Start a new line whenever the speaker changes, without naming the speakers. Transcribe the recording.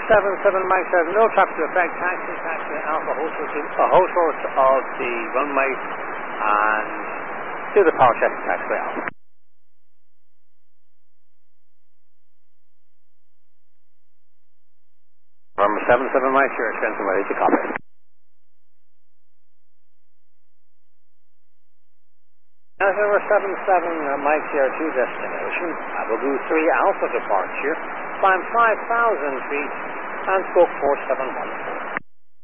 77 Mike says no traffic to effect, taxi Alpha host of the runway and do the power check taxiway Alpha. Number 77 Mike, your extension ready to copy. Now number 77 Mike here to destination, Abu 3 Alpha departure, climb 5,000 feet and spoke 4714.